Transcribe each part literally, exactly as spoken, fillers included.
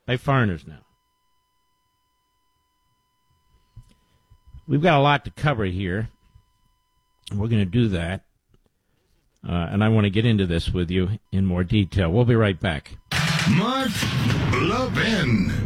by foreigners now. We've got a lot to cover here. We're going to do that. Uh, and I want to get into this with you in more detail. We'll be right back. Mark Levin.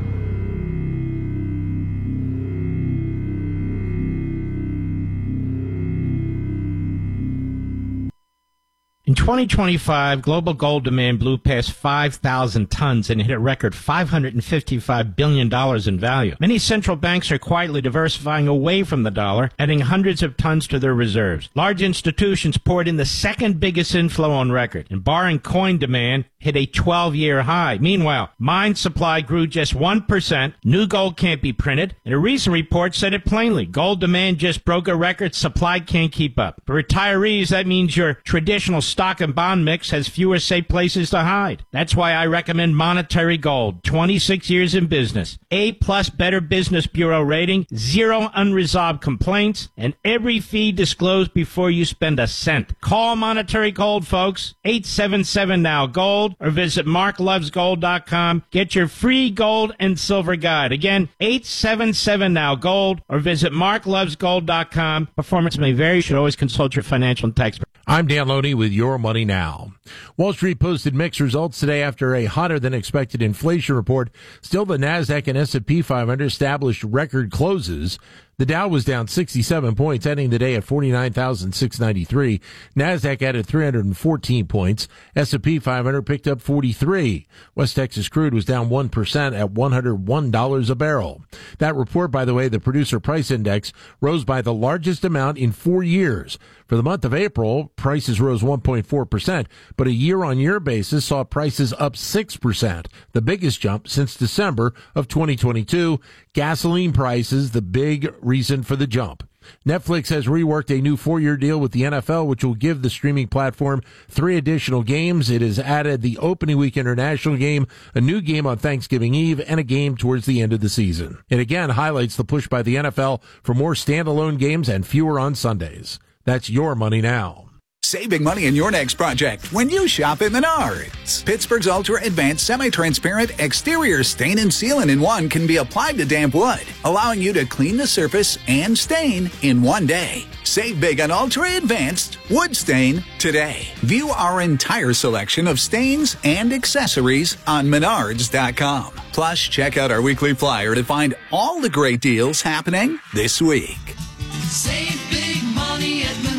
In twenty twenty-five, global gold demand blew past five thousand tons and hit a record five hundred fifty-five billion dollars in value. Many central banks are quietly diversifying away from the dollar, adding hundreds of tons to their reserves. Large institutions poured in the second biggest inflow on record, and barring coin demand hit a twelve-year high. Meanwhile, mine supply grew just one percent. New gold can't be printed, and a recent report said it plainly. Gold demand just broke a record. Supply can't keep up. For retirees, that means your traditional stock and bond mix has fewer safe places to hide. That's why I recommend Monetary Gold. twenty-six years in business. A-plus Better Business Bureau rating, zero unresolved complaints, and every fee disclosed before you spend a cent. Call Monetary Gold, folks. eight seven seven now gold or visit mark loves gold dot com. Get your free gold and silver guide. Again, eight seven seven now gold or visit mark loves gold dot com. Performance may vary. You should always consult your financial and tax. I'm Dan Loney with Your Money Now. Wall Street posted mixed results today after a hotter-than-expected inflation report. Still, the NASDAQ and S and P five hundred established record closes. The Dow was down sixty-seven points, ending the day at forty-nine thousand six hundred ninety-three. NASDAQ added three hundred fourteen points. S and P five hundred picked up forty-three. West Texas crude was down one percent at one hundred one dollars a barrel. That report, by the way, the Producer Price Index, rose by the largest amount in four years. For the month of April, prices rose one point four percent, but a year-on-year basis saw prices up six percent, the biggest jump since December of twenty twenty-two. Gasoline prices, the big reason for the jump. Netflix has reworked a new four-year deal with the N F L, which will give the streaming platform three additional games. It has added the opening week international game, a new game on Thanksgiving Eve, and a game towards the end of the season. It again highlights the push by the N F L for more standalone games and fewer on Sundays. That's Your Money Now. Save big money in your next project when you shop at Menards. Pittsburgh's Ultra Advanced Semi-Transparent Exterior Stain and Sealant in one can be applied to damp wood, allowing you to clean the surface and stain in one day. Save big on Ultra Advanced Wood Stain today. View our entire selection of stains and accessories on menards dot com. Plus, check out our weekly flyer to find all the great deals happening this week. Save big money at Menards.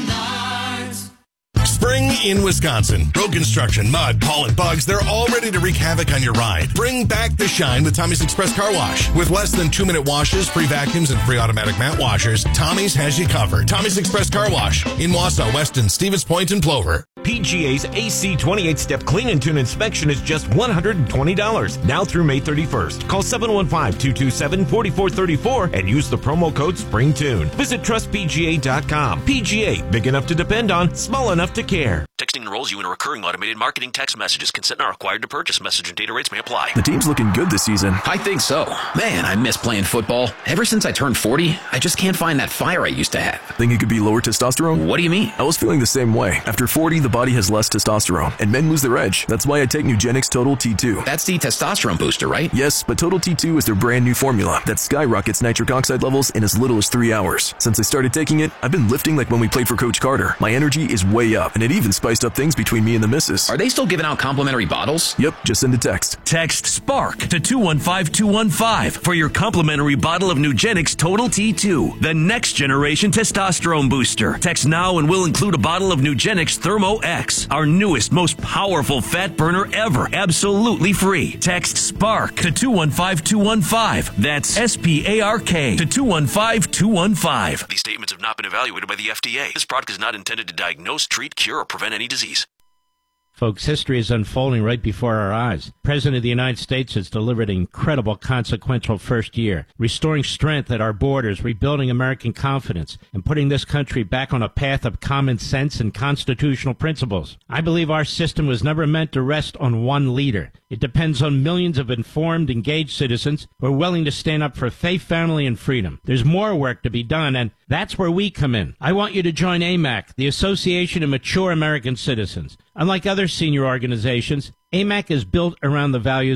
Spring in Wisconsin. Road construction, mud, pollen, bugs, they're all ready to wreak havoc on your ride. Bring back the shine with Tommy's Express Car Wash. With less than two-minute washes, free vacuums, and free automatic mat washers, Tommy's has you covered. Tommy's Express Car Wash in Wausau, Weston, Stevens Point, and Plover. P G A's A C twenty-eight step clean and tune inspection is just one hundred twenty dollars, now through May thirty-first. Call seven one five, two two seven, four four three four and use the promo code SPRINGTUNE. Visit trust P G A dot com. P G A, big enough to depend on, small enough to care. Texting enrolls you in a recurring automated marketing text messages. Consent not required to purchase. Message and data rates may apply. The team's looking good this season. I think so. Man, I miss playing football. Ever since I turned forty, I just can't find that fire I used to have. Think it could be lower testosterone? What do you mean? I was feeling the same way. After forty, the body has less testosterone, and men lose their edge. That's why I take Nugenix Total T two. That's the testosterone booster, right? Yes, but Total T two is their brand new formula that skyrockets nitric oxide levels in as little as three hours. Since I started taking it, I've been lifting like when we played for Coach Carter. My energy is way up, and it even spiced up things between me and the missus. Are they still giving out complimentary bottles? Yep, just send a text. Text SPARK to two one five two one five for your complimentary bottle of Nugenix Total T two, the next generation testosterone booster. Text now and we'll include a bottle of Nugenix Thermo X, our newest, most powerful fat burner ever, absolutely free. Text SPARK to two one five two one five. That's S P A R K to two one five two one five. These statements have not been evaluated by the F D A. This product is not intended to diagnose, treat, cure, or prevent any disease. Folks, history is unfolding right before our eyes. The President of the United States has delivered an incredible, consequential first year, restoring strength at our borders, rebuilding American confidence, and putting this country back on a path of common sense and constitutional principles. I believe our system was never meant to rest on one leader. It depends on millions of informed, engaged citizens who are willing to stand up for faith, family, and freedom. There's more work to be done, and that's where we come in. I want you to join A M A C, the Association of Mature American Citizens. Unlike other senior organizations, A M A C is built around the values